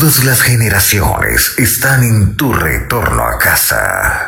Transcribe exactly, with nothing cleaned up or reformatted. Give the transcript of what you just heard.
Todas las generaciones están en tu retorno a casa.